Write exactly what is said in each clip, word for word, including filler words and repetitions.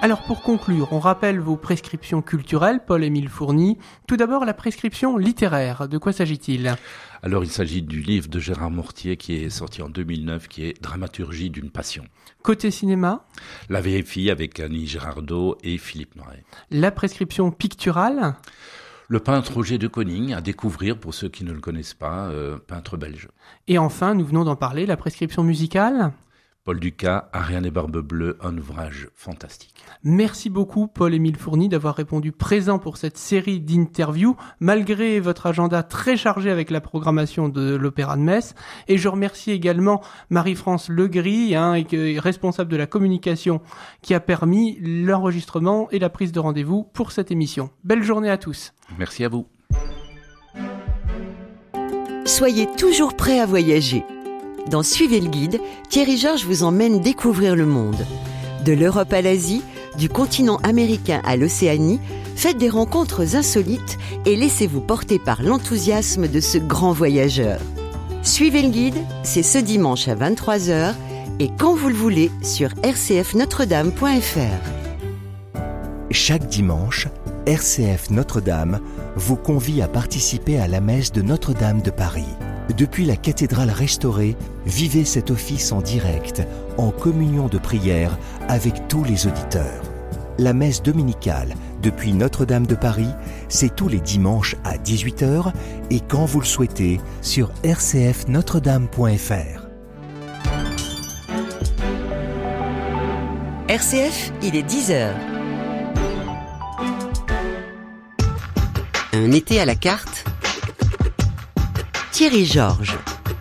Alors pour conclure, on rappelle vos prescriptions culturelles, Paul-Émile Fourny. Tout d'abord, la prescription littéraire. De quoi s'agit-il ? Alors il s'agit du livre de Gérard Mortier qui est sorti en deux mille neuf, qui est Dramaturgie d'une passion. Côté cinéma ? La vieille fille avec Annie Girardot et Philippe Noiret. La prescription picturale ? Le peintre Roger de Koning, à découvrir pour ceux qui ne le connaissent pas, euh, peintre belge. Et enfin, nous venons d'en parler, la prescription musicale ? Paul Dukas, Ariane et Barbe Bleue, un ouvrage fantastique. Merci beaucoup Paul-Émile Fourny d'avoir répondu présent pour cette série d'interviews, malgré votre agenda très chargé avec la programmation de l'Opéra de Metz. Et je remercie également Marie-France Legris, hein, et, responsable de la communication, qui a permis l'enregistrement et la prise de rendez-vous pour cette émission. Belle journée à tous. Merci à vous. Soyez toujours prêts à voyager. Dans Suivez le guide, Thierry Georges vous emmène découvrir le monde. De l'Europe à l'Asie, du continent américain à l'Océanie, faites des rencontres insolites et laissez-vous porter par l'enthousiasme de ce grand voyageur. Suivez le guide, c'est ce dimanche à vingt-trois heures et quand vous le voulez sur r c f notre dame point f r. Chaque dimanche, R C F Notre-Dame vous convie à participer à la messe de Notre-Dame de Paris. Depuis la cathédrale restaurée, vivez cet office en direct, en communion de prière avec tous les auditeurs. La messe dominicale depuis Notre-Dame de Paris, c'est tous les dimanches à dix-huit heures et quand vous le souhaitez sur r c f notre dame point f r. R C F, il est dix heures. Un été à la carte, Thierry Georges.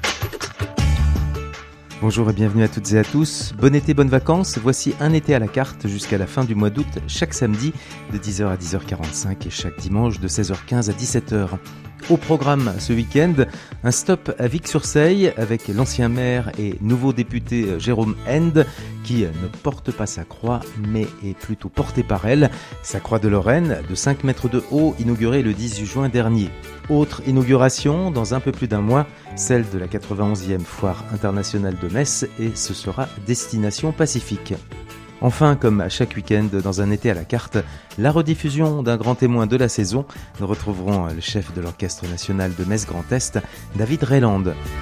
Bonjour et bienvenue à toutes et à tous. Bon été, bonnes vacances. Voici un été à la carte jusqu'à la fin du mois d'août, chaque samedi de dix heures à dix heures quarante-cinq et chaque dimanche de seize heures quinze à dix-sept heures. Au programme ce week-end, un stop à Vic-sur-Seille avec l'ancien maire et nouveau député Jérôme End qui ne porte pas sa croix mais est plutôt porté par elle. Sa croix de Lorraine de cinq mètres de haut inaugurée le dix-huit juin dernier. Autre inauguration dans un peu plus d'un mois, celle de la quatre-vingt-onzième foire internationale de Metz et ce sera Destination Pacifique. Enfin, comme à chaque week-end dans un été à la carte, la rediffusion d'un grand témoin de la saison. Nous retrouverons le chef de l'Orchestre national de Metz Grand Est, David Rayland.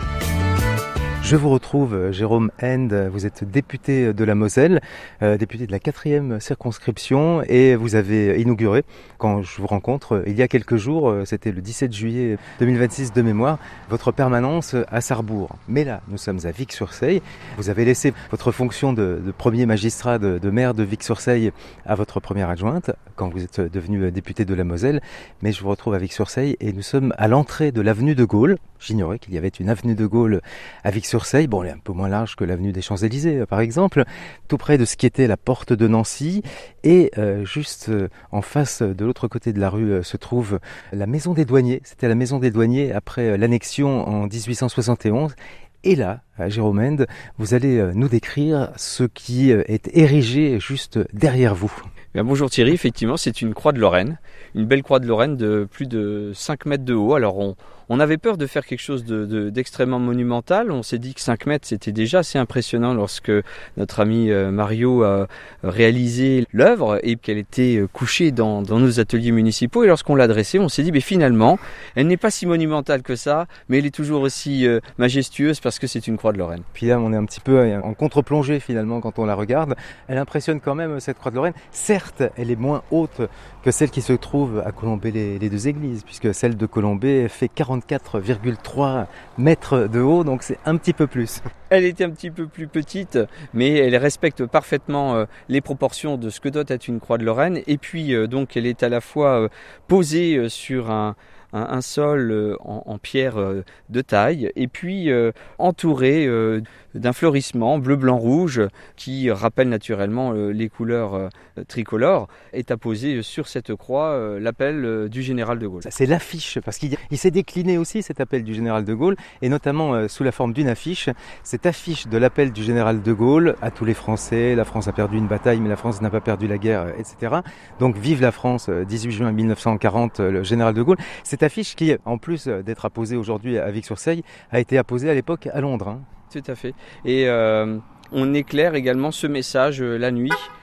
Je vous retrouve, Jérôme End, vous êtes député de la Moselle, euh, député de la quatrième circonscription et vous avez inauguré, quand je vous rencontre, il y a quelques jours, c'était le dix-sept juillet deux mille vingt-six de mémoire, votre permanence à Sarrebourg. Mais là, nous sommes à Vic-sur-Seille. Vous avez laissé votre fonction de, de premier magistrat de, de maire de Vic-sur-Seille à votre première adjointe, quand vous êtes devenu député de la Moselle. Mais je vous retrouve à Vic-sur-Seille et nous sommes à l'entrée de l'avenue de Gaulle. J'ignorais qu'il y avait une avenue de Gaulle à Vic-sur-Seille. Bon, elle est un peu moins large que l'avenue des Champs-Élysées, par exemple, tout près de ce qui était la porte de Nancy. Et euh, juste euh, en face, de l'autre côté de la rue, euh, se trouve la maison des douaniers. C'était la maison des douaniers après euh, l'annexion en dix-huit cent soixante et onze. Et là, à Jérôme End, vous allez euh, nous décrire ce qui euh, est érigé juste derrière vous. Bien, bonjour Thierry, effectivement c'est une croix de Lorraine, une belle croix de Lorraine de plus de cinq mètres de haut. Alors on, on avait peur de faire quelque chose de, de, d'extrêmement monumental, on s'est dit que cinq mètres c'était déjà assez impressionnant lorsque notre ami Mario a réalisé l'œuvre et qu'elle était couchée dans, dans nos ateliers municipaux. Et lorsqu'on l'a dressée, on s'est dit mais finalement elle n'est pas si monumentale que ça, mais elle est toujours aussi euh, majestueuse parce que c'est une croix de Lorraine. Puis là on est un petit peu en contre-plongée finalement quand on la regarde. Elle impressionne quand même cette croix de Lorraine. Certes, elle est moins haute que celle qui se trouve à Colombey-les-Deux-Églises, puisque celle de Colombey fait quarante-quatre virgule trois mètres de haut, donc c'est un petit peu plus. Elle était un petit peu plus petite, mais elle respecte parfaitement les proportions de ce que doit être une croix de Lorraine. Et puis, donc, elle est à la fois posée sur un... Un, un sol euh, en, en pierre euh, de taille et puis euh, entouré euh, d'un fleurissement bleu, blanc, rouge qui rappelle naturellement euh, les couleurs euh, tricolores, est apposé sur cette croix euh, l'appel euh, du général de Gaulle. C'est l'affiche, parce qu'il il s'est décliné aussi cet appel du général de Gaulle, et notamment euh, sous la forme d'une affiche. Cette affiche de l'appel du général de Gaulle à tous les Français, la France a perdu une bataille mais la France n'a pas perdu la guerre, et cetera. Donc vive la France, dix-huit juin mille neuf cent quarante, le général de Gaulle. Cette affiche qui, en plus d'être apposée aujourd'hui à Vic-sur-Seille, a été apposée à l'époque à Londres. Hein. Tout à fait. Et euh, on éclaire également ce message euh, la nuit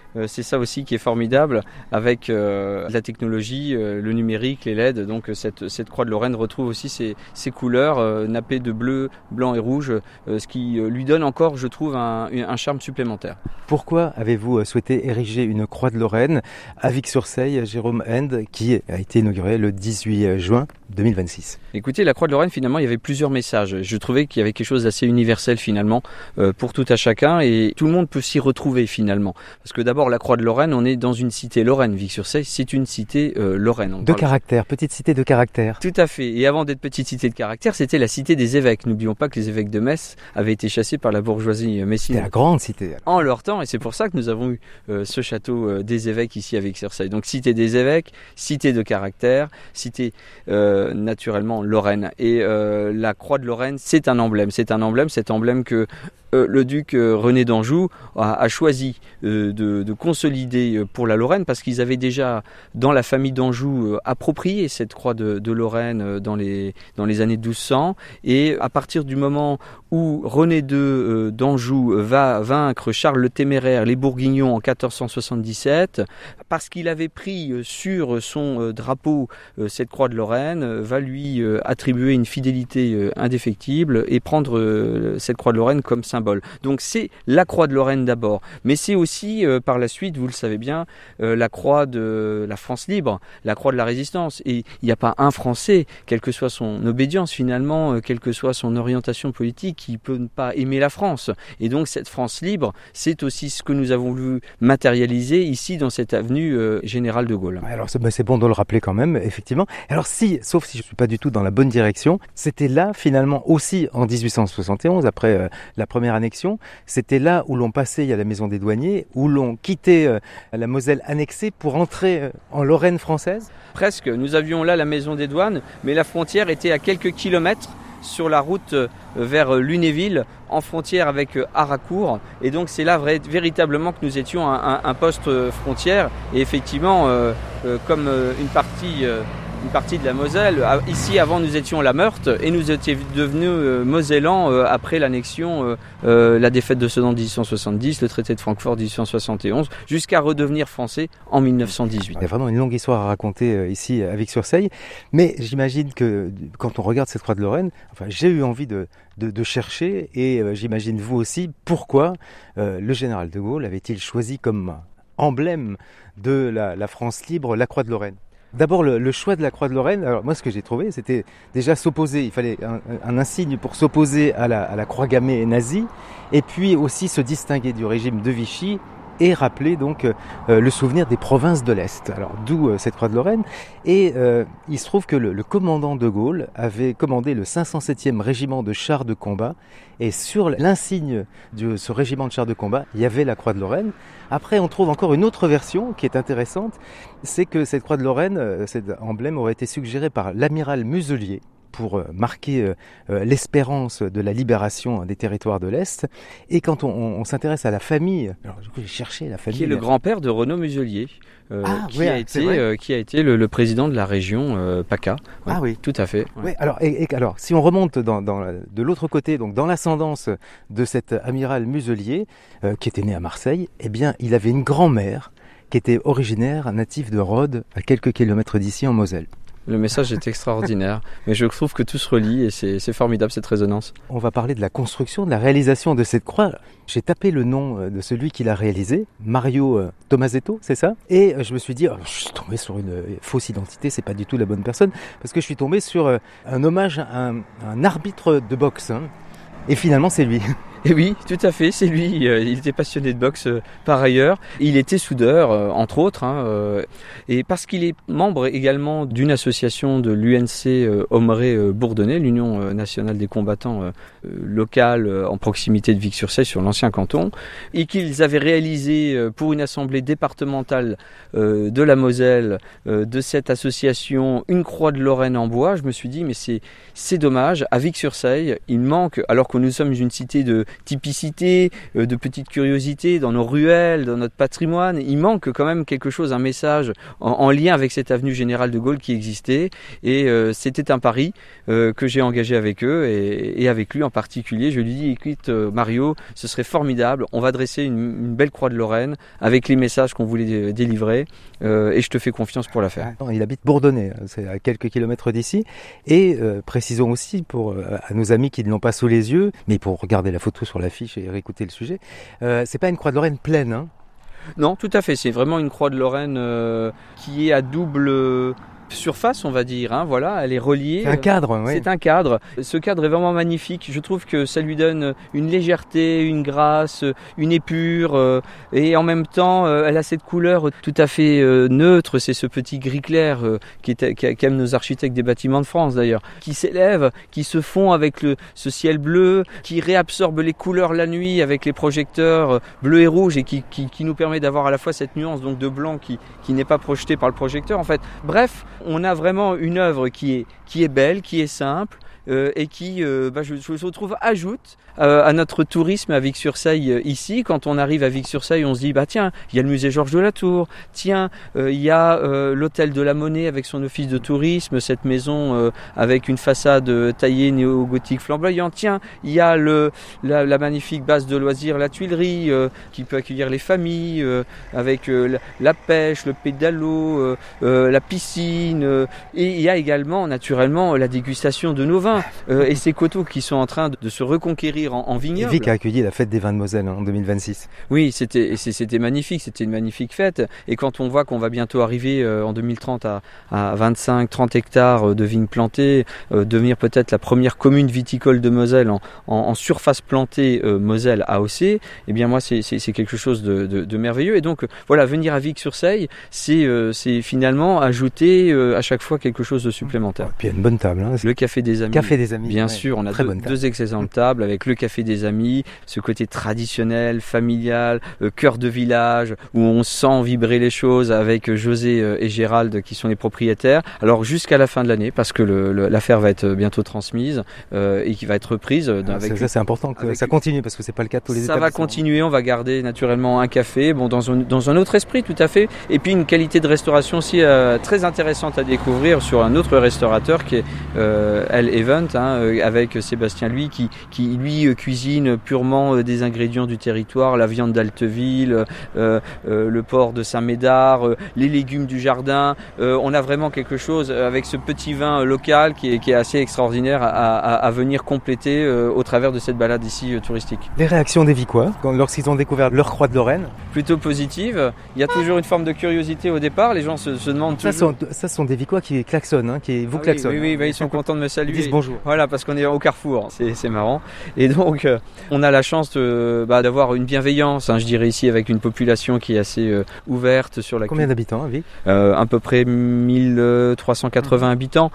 Euh, c'est ça aussi qui est formidable avec euh, la technologie, euh, le numérique, les L E D. Donc cette, cette croix de Lorraine retrouve aussi ses, ses couleurs euh, nappées de bleu, blanc et rouge, euh, ce qui euh, lui donne encore, je trouve, un, un charme supplémentaire. Pourquoi avez-vous souhaité ériger une croix de Lorraine à Vic-sur-Seille, Jérôme End, qui a été inaugurée le dix-huit juin deux mille vingt-six? Écoutez, la croix de Lorraine, finalement, il y avait plusieurs messages. Je trouvais qu'il y avait quelque chose d'assez universel, finalement, euh, pour tout à chacun, et tout le monde peut s'y retrouver, finalement. Parce que d'abord, la croix de Lorraine, on est dans une cité lorraine. Vic-sur-Seille, c'est une cité euh, lorraine. On de parle... caractère, petite cité de caractère. Tout à fait. Et avant d'être petite cité de caractère, c'était la cité des évêques. N'oublions pas que les évêques de Metz avaient été chassés par la bourgeoisie messine. C'était la grande cité. En leur temps, et c'est pour ça que nous avons eu euh, ce château euh, des évêques ici à Vic-sur-Seille. Donc cité des évêques, cité de caractère, cité euh, naturellement lorraine. Et euh, la croix de Lorraine, c'est un emblème. C'est un emblème, cet emblème que Euh, le duc euh, René d'Anjou a, a choisi euh, de, de consolider euh, pour la Lorraine parce qu'ils avaient déjà dans la famille d'Anjou euh, approprié cette croix de, de Lorraine euh, dans les, dans les années douze cents, et à partir du moment où René deux euh, d'Anjou va vaincre Charles le Téméraire, les Bourguignons en quatorze cent soixante-dix-sept, parce qu'il avait pris euh, sur son euh, drapeau euh, cette croix de Lorraine, euh, va lui euh, attribuer une fidélité euh, indéfectible et prendre euh, cette croix de Lorraine comme symbole. Donc c'est la croix de Lorraine d'abord, mais c'est aussi euh, par la suite, vous le savez bien, euh, la croix de la France libre, la croix de la résistance. Et il n'y a pas un Français, quelle que soit son obédience finalement, euh, quelle que soit son orientation politique, qui peut ne pas aimer la France. Et donc cette France libre, c'est aussi ce que nous avons voulu matérialiser ici dans cette avenue euh, Général de Gaulle. Alors c'est, c'est bon de le rappeler quand même, effectivement. Alors si, sauf si je ne suis pas du tout dans la bonne direction, c'était là finalement aussi en dix-huit cent soixante et onze, après euh, la première annexion, c'était là où l'on passait à la maison des douaniers, où l'on quittait euh, la Moselle annexée pour entrer euh, en Lorraine française. Presque, nous avions là la maison des douanes, mais la frontière était à quelques kilomètres sur la route euh, vers Lunéville, en frontière avec euh, Haraucourt, et donc c'est là vrai, véritablement que nous étions un, un, un poste euh, frontière, et effectivement, euh, euh, comme euh, une partie... Euh, une partie de la Moselle. Ici, avant, nous étions la Meurthe et nous étions devenus euh, mosellans euh, après l'annexion, euh, euh, la défaite de Sedan en dix-huit cent soixante-dix, le traité de Francfort en dix-huit cent soixante et onze, jusqu'à redevenir français en mille neuf cent dix-huit. Il y a vraiment une longue histoire à raconter euh, ici à Vic-sur-Seille, mais j'imagine que quand on regarde cette croix de Lorraine, enfin, j'ai eu envie de, de, de chercher, et euh, j'imagine vous aussi, pourquoi euh, le général de Gaulle avait-il choisi comme emblème de la, la France libre la croix de Lorraine? D'abord, le, le choix de la croix de Lorraine, alors moi ce que j'ai trouvé, c'était déjà s'opposer, il fallait un, un insigne pour s'opposer à la, à la croix gammée nazie, et puis aussi se distinguer du régime de Vichy, et rappeler donc euh, le souvenir des provinces de l'Est. Alors d'où euh, cette croix de Lorraine. Et euh, il se trouve que le, le commandant de Gaulle avait commandé le cinq cent septième régiment de chars de combat, et sur l'insigne de ce régiment de chars de combat, il y avait la croix de Lorraine. Après, on trouve encore une autre version qui est intéressante, c'est que cette croix de Lorraine, euh, cet emblème aurait été suggéré par l'amiral Muselier, pour marquer euh, l'espérance de la libération des territoires de l'Est. Et quand on, on, on s'intéresse à la famille, alors du coup j'ai cherché la famille... Qui est le grand-père de Renaud Muselier, euh, ah, qui, oui, a été, euh, qui a été le, le président de la région euh, PACA. Ouais, ah oui. Tout à fait. Ouais. Oui, alors, et, et, alors, si on remonte dans, dans, de l'autre côté, donc dans l'ascendance de cet amiral Muselier, euh, qui était né à Marseille, eh bien, il avait une grand-mère qui était originaire, native de Rhodes, à quelques kilomètres d'ici en Moselle. Le message est extraordinaire, mais je trouve que tout se relie et c'est, c'est formidable cette résonance. On va parler de la construction, de la réalisation de cette croix. J'ai tapé le nom de celui qui l'a réalisé, Mario Tomasetto, c'est ça? Et je me suis dit, oh, je suis tombé sur une fausse identité, c'est pas du tout la bonne personne, parce que je suis tombé sur un hommage à un, à un arbitre de boxe. Hein. Et finalement, c'est lui. Et oui, tout à fait, c'est lui. Il était passionné de boxe euh, par ailleurs. Il était soudeur, euh, entre autres. Hein, euh, et parce qu'il est membre également d'une association de l'U N C euh, Aumeray-Bourdonnais, l'Union euh, nationale des combattants euh, locale euh, en proximité de Vic-sur-Seille, sur l'ancien canton, et qu'ils avaient réalisé euh, pour une assemblée départementale euh, de la Moselle, euh, de cette association, une croix de Lorraine en bois. Je me suis dit, mais c'est, c'est dommage. À Vic-sur-Seille, il manque, alors que nous sommes une cité de typicités, euh, de petites curiosités dans nos ruelles, dans notre patrimoine. Il manque quand même quelque chose, un message en, en lien avec cette avenue Général de Gaulle qui existait. Et euh, c'était un pari euh, que j'ai engagé avec eux et, et avec lui en particulier. Je lui dis, écoute euh, Mario, ce serait formidable. On va dresser une, une belle croix de Lorraine avec les messages qu'on voulait délivrer euh, et je te fais confiance pour la faire. Il habite Bourdonnais, c'est à quelques kilomètres d'ici. Et euh, précisons aussi pour euh, à nos amis qui ne l'ont pas sous les yeux, mais pour regarder la photo sur l'affiche et réécouter le sujet, euh, c'est pas une croix de Lorraine pleine, hein? Non, tout à fait. C'est vraiment une croix de Lorraine euh, qui est à double surface, on va dire, hein, voilà, elle est reliée. C'est un cadre, oui. C'est un cadre. Ce cadre est vraiment magnifique. Je trouve que ça lui donne une légèreté, une grâce, une épure, euh, et en même temps, euh, elle a cette couleur tout à fait euh, neutre. C'est ce petit gris clair euh, qui est, qu'aiment nos architectes des bâtiments de France d'ailleurs, qui s'élève, qui se fond avec le, ce ciel bleu, qui réabsorbe les couleurs la nuit avec les projecteurs euh, bleus et rouges et qui, qui, qui nous permet d'avoir à la fois cette nuance donc de blanc qui, qui n'est pas projetée par le projecteur. En fait, bref. On a vraiment une œuvre qui est, qui est belle, qui est simple euh, et qui, euh, bah, je, je trouve, ajoute euh, à notre tourisme à Vic-sur-Seille euh, ici. Quand on arrive à Vic-sur-Seille, on se dit, bah tiens, il y a le musée Georges de la Tour, tiens, euh, il y a euh, l'hôtel de la Monnaie avec son office de tourisme, cette maison euh, avec une façade taillée néo-gothique flamboyante, tiens, il y a le, la, la magnifique base de loisirs, la Tuilerie, euh, qui peut accueillir les familles, euh, avec euh, la, la pêche, le pédalo, euh, euh, la piscine, euh, et il y a également, naturellement, la dégustation de nos vins, euh, et ces coteaux qui sont en train de, de se reconquérir en, en vignoble. Vic a accueilli la fête des vins de Moselle hein, en deux mille vingt-six. Oui, c'était, c'était magnifique, c'était une magnifique fête. Et quand on voit qu'on va bientôt arriver euh, en deux mille trente à, à vingt-cinq trente hectares de vignes plantées, euh, devenir peut-être la première commune viticole de Moselle en, en, en surface plantée euh, Moselle A O C, eh bien moi c'est, c'est, c'est quelque chose de, de, de merveilleux. Et donc euh, voilà, venir à Vic-sur-Seille, c'est, euh, c'est finalement ajouter euh, à chaque fois quelque chose de supplémentaire. Et puis il y a une bonne table. Hein. Le café des amis. Café des amis. Bien ouais, sûr, on a deux, deux excellentes tables avec le café des amis, ce côté traditionnel, familial, euh, cœur de village, où on sent vibrer les choses avec José euh, et Gérald qui sont les propriétaires. Alors jusqu'à la fin de l'année, parce que le, le, l'affaire va être bientôt transmise euh, et qui va être reprise. Euh, ah, avec ça, c'est important que ça continue parce que c'est pas le cas de tous les ça établissements. Ça va continuer, on va garder naturellement un café, bon dans un, dans un autre esprit tout à fait, et puis une qualité de restauration aussi euh, très intéressante à découvrir sur un autre restaurateur qui est euh, El Event, hein, avec Sébastien lui qui, qui lui euh, cuisine purement euh, des ingrédients du territoire, la viande d'Alteville, euh, euh, le porc de Saint-Médard, euh, les légumes du jardin. Euh, on a vraiment quelque chose avec ce petit vin local qui est, qui est assez extraordinaire à, à, à venir compléter euh, au travers de cette balade ici euh, touristique. Les réactions des Vicois lorsqu'ils ont découvert leur croix de Lorraine? Plutôt positives. Il y a toujours une forme de curiosité au départ. Les gens se, se demandent toujours. Ça sont, ça sont des Vicois qui klaxonnent, hein, qui vous ah klaxonnent. Oui, oui, oui, bah, ils sont contents de me saluer. Ils disent bonjour. Voilà, parce qu'on est au carrefour. C'est, c'est marrant. Et donc, euh, on a la chance de, bah, d'avoir une bienveillance, hein, je dirais ici, avec une population qui est assez euh, ouverte sur la. Combien d'habitants, Vic? euh, À peu près mille trois cent quatre-vingts mmh. habitants.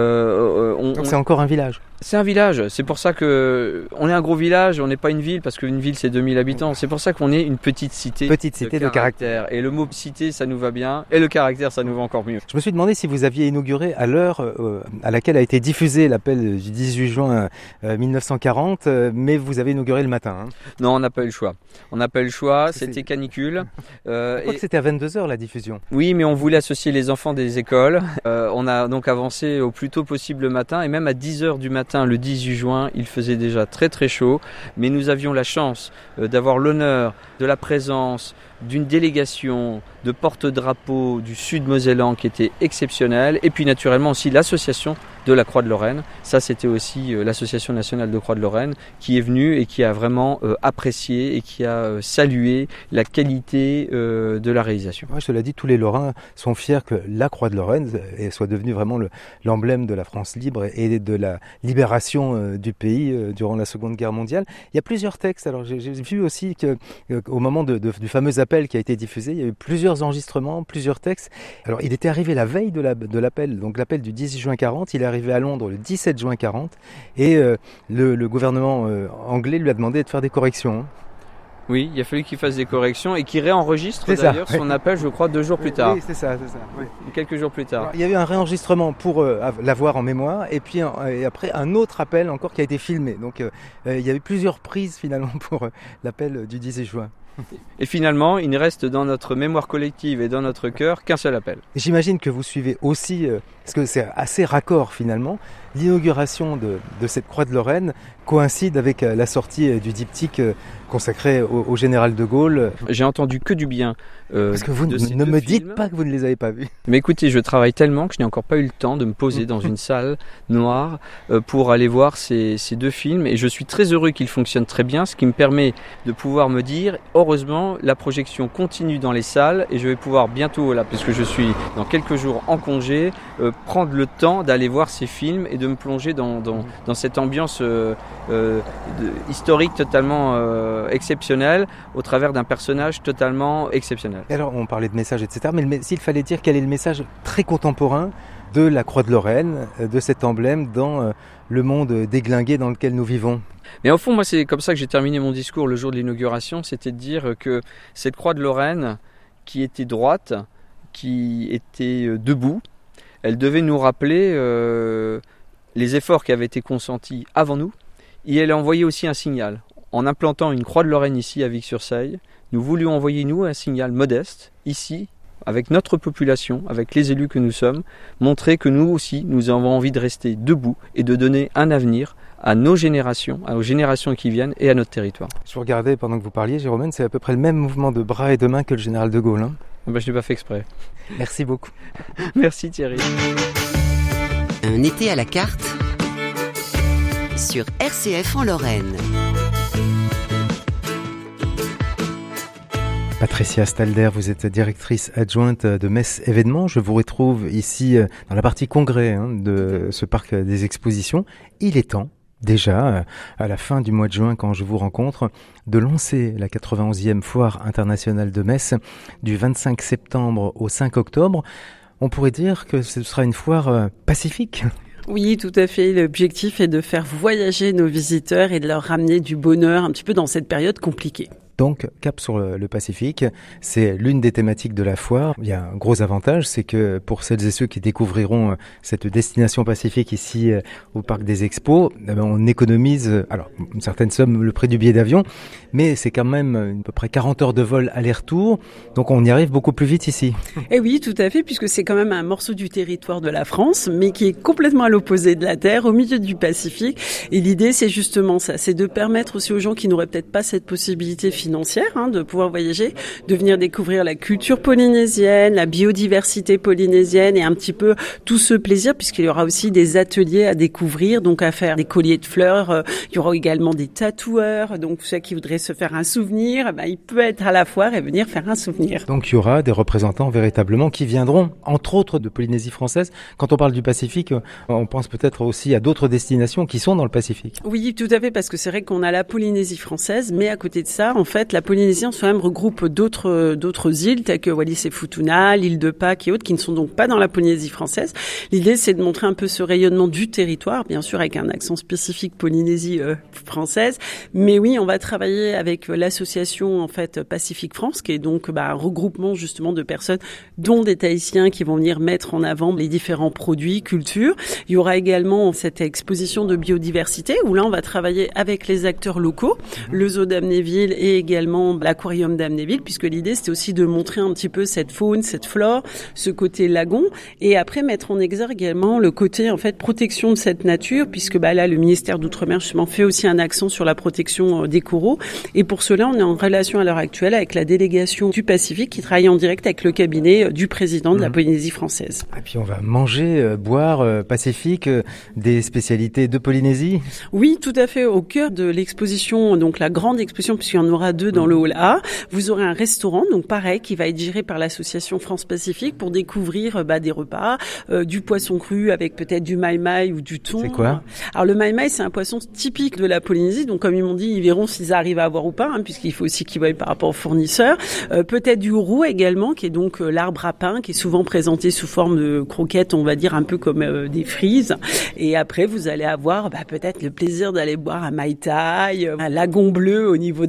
Euh, on, donc c'est encore un village. C'est un village, c'est pour ça que on est un gros village, on n'est pas une ville parce qu'une ville c'est deux mille habitants, c'est pour ça qu'on est une petite cité. Petite cité de, de caractère. caractère. Et le mot cité ça nous va bien, et le caractère ça nous va encore mieux. Je me suis demandé si vous aviez inauguré à l'heure euh, à laquelle a été diffusé l'appel du dix-huit juin euh, mille neuf cent quarante, euh, mais vous avez inauguré le matin. Hein. Non, on n'a pas eu le choix. On n'a pas eu le choix, c'est... c'était canicule. Euh, Je crois et... que c'était à vingt-deux heures la diffusion. Oui, mais on voulait associer les enfants des écoles. Euh, on a donc avancé au plus tôt possible le matin, et même à dix heures du matin le dix-huit juin, il faisait déjà très très chaud, mais nous avions la chance euh, d'avoir l'honneur de la présence d'une délégation de porte-drapeau du Sud-Mosellan qui était exceptionnelle, et puis naturellement aussi l'association de la Croix de Lorraine. Ça, c'était aussi euh, l'association nationale de Croix de Lorraine qui est venue et qui a vraiment euh, apprécié et qui a euh, salué la qualité euh, de la réalisation. Ouais, je te l'ai dit, tous les Lorrains sont fiers que la Croix de Lorraine soit devenue vraiment le, l'emblème de la France libre et de la libération euh, du pays euh, durant la Seconde Guerre mondiale. Il y a plusieurs textes. Alors j'ai, j'ai vu aussi que euh, au moment de, de, du fameux appel qui a été diffusé, il y a eu plusieurs enregistrements, plusieurs textes. Alors il était arrivé la veille de, la, de l'appel, donc l'appel du dix juin quarante, il est arrivé à Londres le dix-sept juin quarante, et euh, le, le gouvernement euh, anglais lui a demandé de faire des corrections. Oui, il a fallu qu'il fasse des corrections et qu'il réenregistre C'est d'ailleurs ça, oui. son appel, je crois, deux jours plus tard. Oui, c'est ça, c'est ça. Oui. Quelques jours plus tard. Alors, il y a eu un réenregistrement pour euh, l'avoir en mémoire et puis un, et après un autre appel encore qui a été filmé. Donc euh, il y a eu plusieurs prises finalement pour euh, l'appel du dix juin. Et finalement, il ne reste dans notre mémoire collective et dans notre cœur qu'un seul appel. Et j'imagine que vous suivez aussi, euh, parce que c'est assez raccord finalement, l'inauguration de, de cette croix de Lorraine coïncide avec euh, la sortie euh, du diptyque euh, consacré au, au général de Gaulle. J'ai entendu que du bien. Euh, Parce que vous de ne, ces ne deux me films. dites pas que vous ne les avez pas vus. Mais écoutez, je travaille tellement que je n'ai encore pas eu le temps de me poser dans une salle noire euh, pour aller voir ces, ces deux films. Et je suis très heureux qu'ils fonctionnent très bien, ce qui me permet de pouvoir me dire, heureusement, la projection continue dans les salles et je vais pouvoir bientôt, là, puisque je suis dans quelques jours en congé, euh, prendre le temps d'aller voir ces films et de me plonger dans, dans, dans cette ambiance euh, euh, de, historique totalement euh, exceptionnelle au travers d'un personnage totalement exceptionnel. Et alors on parlait de messages, et cetera. Mais le, s'il fallait dire quel est le message très contemporain de la croix de Lorraine, de cet emblème dans euh, le monde déglingué dans lequel nous vivons. Mais au fond, moi, c'est comme ça que j'ai terminé mon discours le jour de l'inauguration, c'était de dire que cette croix de Lorraine, qui était droite, qui était debout, elle devait nous rappeler euh, les efforts qui avaient été consentis avant nous, et elle a envoyé aussi un signal. En implantant une croix de Lorraine ici à Vic-sur-Seille, nous voulions envoyer, nous, un signal modeste, ici, avec notre population, avec les élus que nous sommes, montrer que nous aussi, nous avons envie de rester debout et de donner un avenir à nos générations, à nos générations qui viennent et à notre territoire. Je vous regardais pendant que vous parliez, Jérôme, c'est à peu près le même mouvement de bras et de mains que le général de Gaulle. Hein. Ben, je n'ai pas fait exprès. Merci beaucoup. Merci Thierry. Un été à la carte sur R C F en Lorraine. Patricia Stalder, vous êtes directrice adjointe de Metz Événements. Je vous retrouve ici dans la partie congrès hein, de ce parc des expositions. Il est temps, déjà, à la fin du mois de juin, quand je vous rencontre, de lancer la quatre-vingt-onzième foire internationale de Metz du vingt-cinq septembre au cinq octobre. On pourrait dire que ce sera une foire pacifique. Oui, tout à fait. L'objectif est de faire voyager nos visiteurs et de leur ramener du bonheur un petit peu dans cette période compliquée. Donc, cap sur le, le Pacifique, c'est l'une des thématiques de la foire. Il y a un gros avantage, c'est que pour celles et ceux qui découvriront cette destination pacifique ici au Parc des Expos, eh ben on économise, alors une certaine somme, le prix du billet d'avion, mais c'est quand même à peu près quarante heures de vol aller-retour, donc on y arrive beaucoup plus vite ici. Et oui, tout à fait, puisque c'est quand même un morceau du territoire de la France, mais qui est complètement à l'opposé de la Terre, au milieu du Pacifique. Et l'idée, c'est justement ça, c'est de permettre aussi aux gens qui n'auraient peut-être pas cette possibilité financière, financière, hein, de pouvoir voyager, de venir découvrir la culture polynésienne, la biodiversité polynésienne et un petit peu tout ce plaisir, puisqu'il y aura aussi des ateliers à découvrir, donc à faire des colliers de fleurs. Euh, il y aura également des tatoueurs, donc ceux qui voudraient se faire un souvenir, ben, il peut être à la foire et venir faire un souvenir. Donc il y aura des représentants véritablement qui viendront, entre autres de Polynésie française. Quand on parle du Pacifique, on pense peut-être aussi à d'autres destinations qui sont dans le Pacifique. Oui, tout à fait, parce que c'est vrai qu'on a la Polynésie française, mais à côté de ça, en fait, la Polynésie en soi-même regroupe d'autres d'autres îles telles que Wallis et Futuna, l'île de Pâques et autres qui ne sont donc pas dans la Polynésie française. L'idée, c'est de montrer un peu ce rayonnement du territoire, bien sûr avec un accent spécifique Polynésie euh, française. Mais oui, on va travailler avec l'association en fait Pacifique France, qui est donc bah, un regroupement justement de personnes, dont des Tahitiens qui vont venir mettre en avant les différents produits, cultures. Il y aura également cette exposition de biodiversité où là, on va travailler avec les acteurs locaux, le zoo d'Amnéville et également l'aquarium d'Amnéville, puisque l'idée c'était aussi de montrer un petit peu cette faune, cette flore, ce côté lagon, et après mettre en exergue également le côté en fait protection de cette nature, puisque bah là le ministère d'Outre-mer justement fait aussi un accent sur la protection des coraux, et pour cela on est en relation à l'heure actuelle avec la délégation du Pacifique qui travaille en direct avec le cabinet du président de la Polynésie française. Et puis on va manger, euh, boire euh, Pacifique, euh, des spécialités de Polynésie. Oui, tout à fait, au cœur de l'exposition, donc la grande exposition, puisqu'il y en aura deux dans le hall A. Vous aurez un restaurant, donc pareil, qui va être géré par l'association France Pacifique pour découvrir bah, des repas, euh, du poisson cru avec peut-être du maï-maï ou du thon. C'est quoi ? Alors le maï-maï, c'est un poisson typique de la Polynésie, donc comme ils m'ont dit, ils verront s'ils arrivent à avoir ou pas, hein, puisqu'il faut aussi qu'ils voient par rapport aux fournisseurs. Euh, peut-être du roux également, qui est donc euh, l'arbre à pain, qui est souvent présenté sous forme de croquettes, on va dire un peu comme euh, des frises. Et après, vous allez avoir bah, peut-être le plaisir d'aller boire un maï-taï, un lagon bleu au niveau d'un bar.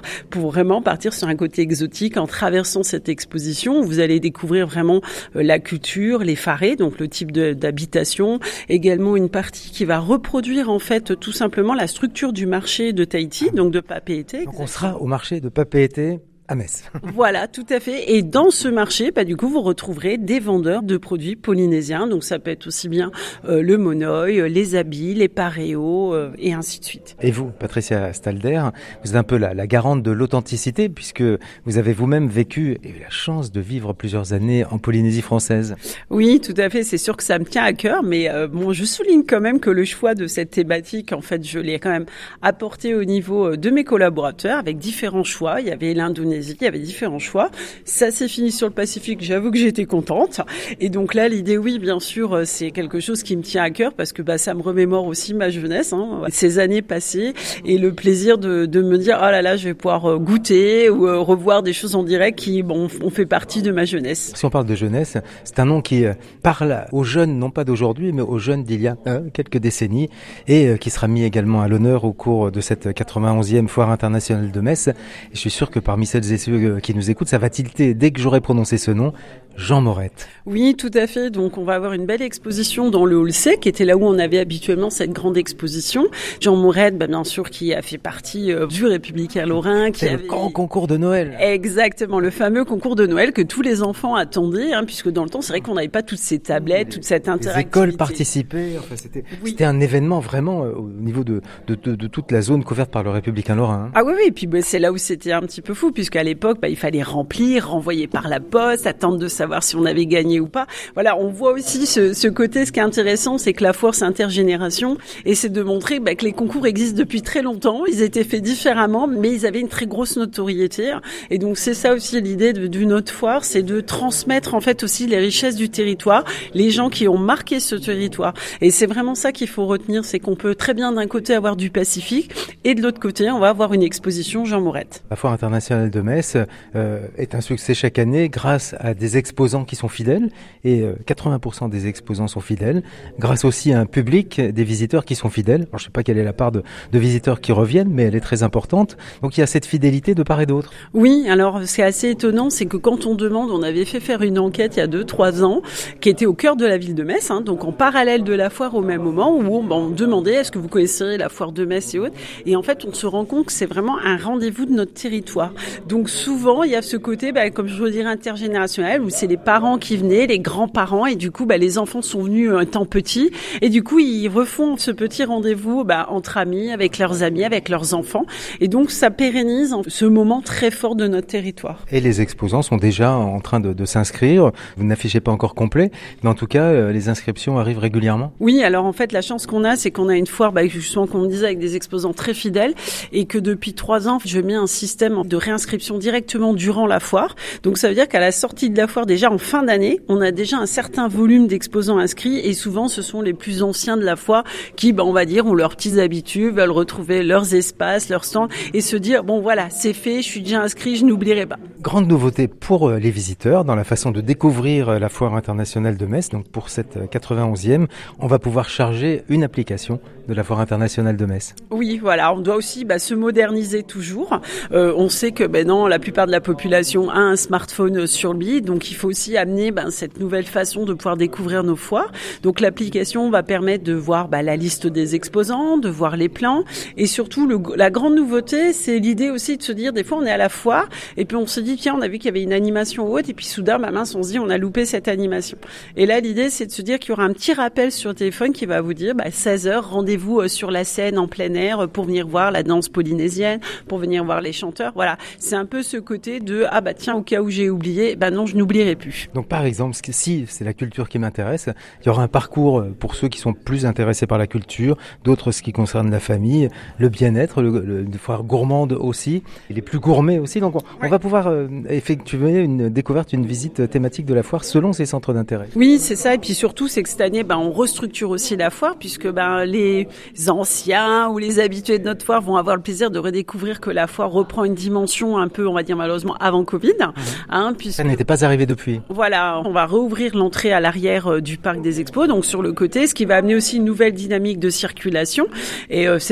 pour vraiment partir sur un côté exotique en traversant cette exposition. Vous allez découvrir vraiment euh, la culture, les farés, donc le type de, d'habitation, également une partie qui va reproduire en fait tout simplement la structure du marché de Tahiti, donc de Papeete. Donc on sera au marché de Papeete à Metz. Voilà, tout à fait. Et dans ce marché, bah, du coup, vous retrouverez des vendeurs de produits polynésiens. Donc, ça peut être aussi bien euh, le monoï, les habits, les paréos, euh, et ainsi de suite. Et vous, Patricia Stalder, vous êtes un peu la, la garante de l'authenticité puisque vous avez vous-même vécu et eu la chance de vivre plusieurs années en Polynésie française. Oui, tout à fait. C'est sûr que ça me tient à cœur, mais euh, bon, je souligne quand même que le choix de cette thématique, en fait, je l'ai quand même apporté au niveau de mes collaborateurs avec différents choix. Il y avait l'Indonésie. Il y avait différents choix. Ça s'est fini sur le Pacifique. J'avoue que j'étais contente. Et donc là, l'idée, oui, bien sûr, c'est quelque chose qui me tient à cœur parce que bah, ça me remémore aussi ma jeunesse, hein, ces années passées et le plaisir de, de me dire, oh là là, je vais pouvoir goûter ou euh, revoir des choses en direct qui, bon, ont fait partie de ma jeunesse. Si on parle de jeunesse, c'est un nom qui parle aux jeunes, non pas d'aujourd'hui, mais aux jeunes d'il y a euh, quelques décennies et euh, qui sera mis également à l'honneur au cours de cette quatre-vingt-onzième foire internationale de Metz. Et je suis sûr que parmi celles et ceux qui nous écoutent, ça va tilter dès que j'aurai prononcé ce nom. Jean Morette. Oui, tout à fait. Donc, on va avoir une belle exposition dans le hall C, qui était là où on avait habituellement cette grande exposition. Jean Morette, bah, bien sûr, qui a fait partie euh, du Républicain Lorrain. Qui C'est avait... le grand concours de Noël. Exactement, le fameux concours de Noël que tous les enfants attendaient, hein, puisque dans le temps, c'est vrai qu'on n'avait pas toutes ces tablettes, toute cette interactivité. Les écoles participaient. Enfin, c'était, oui. c'était un événement vraiment euh, au niveau de, de, de, de toute la zone couverte par le Républicain Lorrain. Hein. Ah oui, oui. Et puis, bah, c'est là où c'était un petit peu fou, puisqu'à l'époque, bah, il fallait remplir, renvoyer par la poste, attendre de savoir si on avait gagné ou pas. Voilà, on voit aussi ce, ce côté, ce qui est intéressant, c'est que la foire, c'est intergénération et c'est de montrer bah, que les concours existent depuis très longtemps, ils étaient faits différemment, mais ils avaient une très grosse notoriété. Et donc, c'est ça aussi l'idée de, d'une autre foire, c'est de transmettre en fait aussi les richesses du territoire, les gens qui ont marqué ce territoire. Et c'est vraiment ça qu'il faut retenir, c'est qu'on peut très bien d'un côté avoir du Pacifique et de l'autre côté, on va avoir une exposition Jean Morette. La foire internationale de Metz euh, est un succès chaque année grâce à des exposants qui sont fidèles. Et quatre-vingts pour cent des exposants sont fidèles, grâce aussi à un public, des visiteurs qui sont fidèles. Alors, je ne sais pas quelle est la part de, de visiteurs qui reviennent, mais elle est très importante. Donc il y a cette fidélité de part et d'autre. Oui, alors ce qui est assez étonnant, c'est que quand on demande, on avait fait faire une enquête il y a deux, trois ans, qui était au cœur de la ville de Metz, hein, donc en parallèle de la foire au même moment, où on, on demandait est-ce que vous connaissez la foire de Metz et autres. Et en fait, on se rend compte que c'est vraiment un rendez-vous de notre territoire. Donc souvent, il y a ce côté, bah, comme je veux dire, intergénérationnel, où c'est les parents qui venaient, les grands-parents, et du coup, bah, les enfants sont venus euh, étant petits, et du coup, ils refont ce petit rendez-vous bah, entre amis, avec leurs amis, avec leurs enfants, et donc ça pérennise ce moment très fort de notre territoire. Et les exposants sont déjà en train de, de s'inscrire. Vous n'affichez pas encore complet, mais en tout cas, euh, les inscriptions arrivent régulièrement. Oui, alors en fait, la chance qu'on a, c'est qu'on a une foire, bah, justement, comme on disait, avec des exposants très fidèles, et que depuis trois ans, je mets un système de réinscription directement durant la foire. Donc ça veut dire qu'à la sortie de la foire, déjà en fin d'année, on a déjà un certain volume d'exposants inscrits et souvent ce sont les plus anciens de la foire qui, ben, on va dire, ont leurs petites habitudes, veulent retrouver leurs espaces, leurs stands et se dire, bon voilà, c'est fait, je suis déjà inscrit, je n'oublierai pas. Grande nouveauté pour les visiteurs dans la façon de découvrir la foire internationale de Metz. Donc pour cette quatre-vingt-onzième, on va pouvoir charger une application de la foire internationale de Metz. Oui, voilà, on doit aussi bah, se moderniser toujours. Euh, on sait que ben non, la plupart de la population a un smartphone sur lui, donc il faut aussi amener ben, cette nouvelle façon de pouvoir découvrir nos foires. Donc l'application va permettre de voir bah, la liste des exposants, de voir les plans, et surtout le, la grande nouveauté, c'est l'idée aussi de se dire, des fois on est à la foire, et puis on se dit tiens, on a vu qu'il y avait une animation haute, et puis soudain, bah, mince, on se dit on a loupé cette animation. Et là l'idée c'est de se dire qu'il y aura un petit rappel sur le téléphone qui va vous dire bah, seize heures, rendez-vous sur la scène en plein air pour venir voir la danse polynésienne, pour venir voir les chanteurs. Voilà, c'est un peu ce côté de ah bah tiens, au cas où j'ai oublié, bah non, je n'oublierai plus. Donc par exemple, si c'est la culture qui m'intéresse, il y aura un parcours pour ceux qui sont plus intéressés par la culture, d'autres ce qui concerne la famille, le bien-être, le, le, une foire gourmande aussi, et les plus gourmets aussi. Donc on, ouais. on va pouvoir euh, effectuer une découverte, une visite thématique de la foire selon ses centres d'intérêt. Oui, c'est ça. Et puis surtout, c'est que cette année, bah, on restructure aussi la foire puisque bah, les anciens ou les habitués de notre foire vont avoir le plaisir de redécouvrir que la foire reprend une dimension un peu, on va dire malheureusement, avant Covid. Mmh. Hein, puisque... Ça n'était pas arrivé depuis. Voilà, on va rouvrir l'entrée à l'arrière du parc des expos, donc sur le côté, ce qui va amener aussi une nouvelle dynamique de circulation. Et euh, c'est